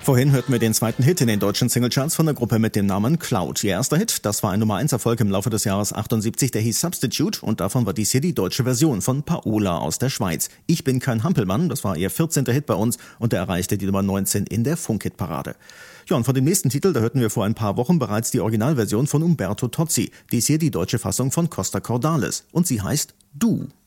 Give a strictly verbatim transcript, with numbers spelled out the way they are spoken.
Vorhin hörten wir den zweiten Hit in den deutschen Singlecharts von der Gruppe mit dem Namen Cloud. Ihr erster Hit, das war ein Nummer eins Erfolg im Laufe des Jahres achtundsiebzig, der hieß Substitute und davon war dies hier die deutsche Version von Paola aus der Schweiz. Ich bin kein Hampelmann, das war ihr vierzehnter Hit bei uns und er erreichte die Nummer neunzehn in der Funk-Hit-Parade. Ja, und von dem nächsten Titel, da hörten wir vor ein paar Wochen bereits die Originalversion von Umberto Tozzi. Dies hier die deutsche Fassung von Costa Cordalis und sie heißt Du.